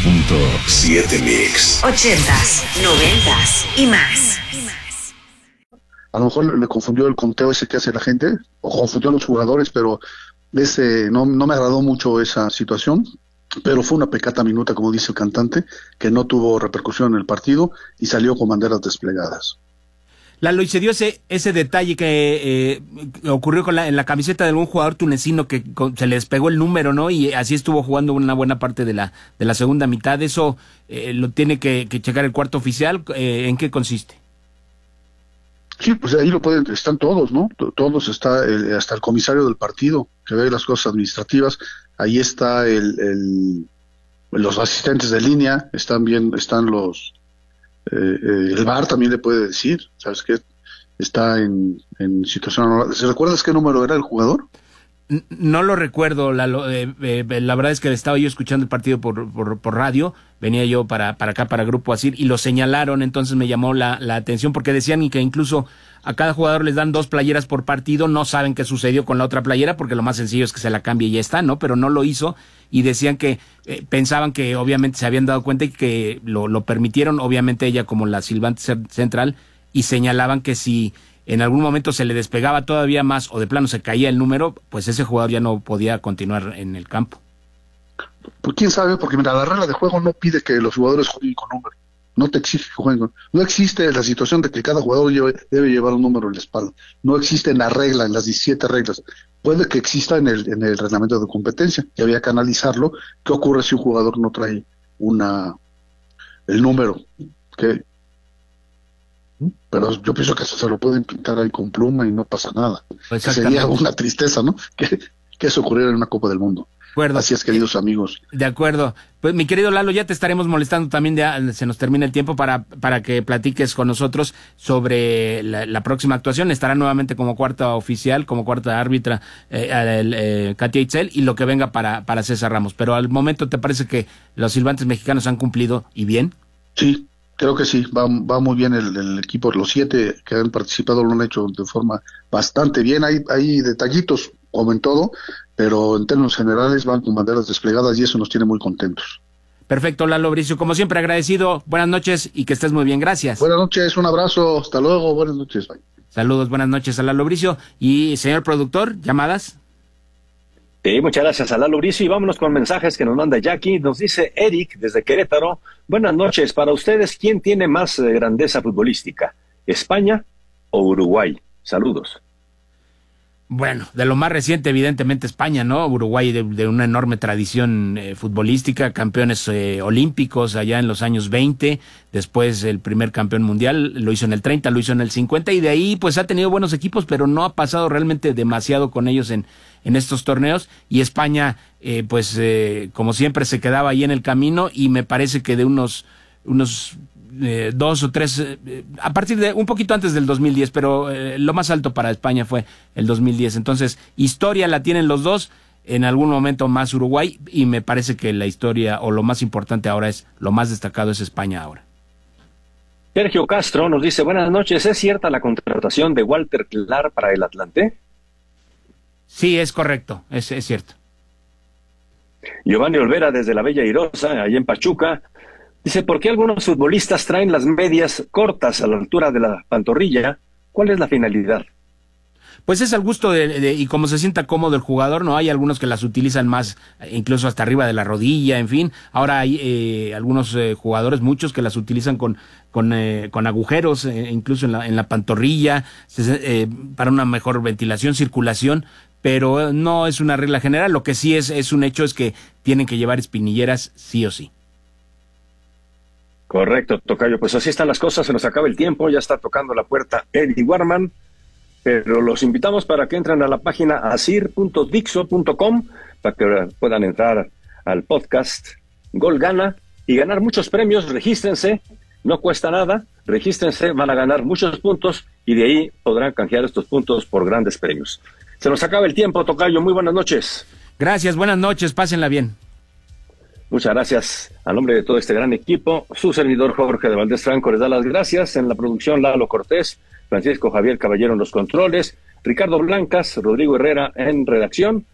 98.7 Mix. 80s, 90s y más. A lo mejor le confundió el conteo ese que hace la gente, o confundió a los jugadores, pero no me agradó mucho esa situación, pero fue una pecata minuta, como dice el cantante, que no tuvo repercusión en el partido y salió con banderas desplegadas. Lalo, y se dio ese detalle que ocurrió en la camiseta de algún jugador tunecino que se le despegó el número, ¿no? Y así estuvo jugando una buena parte de la segunda mitad. Eso lo tiene que checar el cuarto oficial. ¿En qué consiste? Sí, pues ahí están todos, ¿no? Todos, hasta el comisario del partido, que ve las cosas administrativas. Ahí está los asistentes de línea, están los... el VAR también le puede decir, ¿sabes qué? Está en situación anormal. ¿Recuerdas qué número era el jugador? No lo recuerdo, la verdad es que estaba yo escuchando el partido por radio, venía yo para acá, para Grupo Asir, y lo señalaron, entonces me llamó la atención, porque decían que incluso a cada jugador les dan 2 playeras por partido, no saben qué sucedió con la otra playera, porque lo más sencillo es que se la cambie y ya está, ¿no? Pero no lo hizo, y decían que pensaban que obviamente se habían dado cuenta y que lo permitieron, obviamente ella como la silbante central, y señalaban que si en algún momento se le despegaba todavía más o de plano se caía el número, pues ese jugador ya no podía continuar en el campo. Pues quién sabe, porque mira, la regla de juego no pide que los jugadores jueguen con número, no te exige que jueguen con... No existe la situación de que cada jugador debe llevar un número en la espalda, no existe en la regla, en las 17 reglas. Puede que exista en el reglamento de competencia, y había que analizarlo. ¿Qué ocurre si un jugador no trae el número? ¿Qué? Pero yo pienso que se lo pueden pintar ahí con pluma y no pasa nada. Sería una tristeza, ¿no? Que eso ocurriera en una Copa del Mundo. Acuerdo. Así es, queridos amigos. De acuerdo. Pues mi querido Lalo, ya te estaremos molestando también, ya se nos termina el tiempo para que platiques con nosotros sobre la próxima actuación. Estará nuevamente como cuarta oficial, como cuarta árbitra Katia Itzel, y lo que venga para César Ramos. Pero al momento, ¿te parece que los silbantes mexicanos han cumplido y bien? Sí, creo que sí, va muy bien el equipo. Los 7 que han participado lo han hecho de forma bastante bien. Hay detallitos, como en todo, pero en términos generales van con banderas desplegadas y eso nos tiene muy contentos. Perfecto, Lalo Bricio, como siempre agradecido, buenas noches y que estés muy bien, gracias. Buenas noches, un abrazo, hasta luego, buenas noches. Bye. Saludos, buenas noches a Lalo Bricio. Y señor productor, ¿llamadas? Sí, muchas gracias a Lalo Bricio, y vámonos con mensajes que nos manda Jackie. Nos dice Eric desde Querétaro: buenas noches, para ustedes, ¿quién tiene más grandeza futbolística? ¿España o Uruguay? Saludos. Bueno, de lo más reciente, evidentemente España, ¿no? Uruguay de una enorme tradición futbolística, campeones olímpicos allá en los años 20, después el primer campeón mundial, lo hizo en el 30, lo hizo en el 50, y de ahí pues ha tenido buenos equipos, pero no ha pasado realmente demasiado con ellos en estos torneos, y España, como siempre se quedaba ahí en el camino, y me parece que de unos 2 o 3, a partir de un poquito antes del 2010, pero lo más alto para España fue el 2010. Entonces, historia la tienen los dos, en algún momento más Uruguay, y me parece que la historia, o lo más importante ahora lo más destacado es España ahora. Sergio Castro nos dice: buenas noches, ¿es cierta la contratación de Walter Clar para el Atlante? Sí, es correcto, es cierto. Giovanni Olvera desde la Bella Airosa, allá en Pachuca, dice: ¿por qué algunos futbolistas traen las medias cortas a la altura de la pantorrilla? ¿Cuál es la finalidad? Pues es al gusto y como se sienta cómodo el jugador, ¿no? Hay algunos que las utilizan más, incluso hasta arriba de la rodilla, en fin. Ahora hay algunos jugadores, muchos, que las utilizan con agujeros, incluso en la pantorrilla, para una mejor ventilación, circulación, pero no es una regla general. Lo que sí es un hecho es que tienen que llevar espinilleras sí o sí. Correcto, tocayo. Pues así están las cosas, se nos acaba el tiempo, ya está tocando la puerta Eddie Warman, pero los invitamos para que entren a la página asir.dixo.com para que puedan entrar al podcast Gol Gana y ganar muchos premios. Regístrense, no cuesta nada, regístrense, van a ganar muchos puntos y de ahí podrán canjear estos puntos por grandes premios. Se nos acaba el tiempo, tocayo, muy buenas noches. Gracias, buenas noches, pásenla bien. Muchas gracias. A nombre de todo este gran equipo, su servidor Jorge de Valdés Franco les da las gracias. En la producción, Lalo Cortés, Francisco Javier Caballero en los controles, Ricardo Blancas, Rodrigo Herrera en redacción.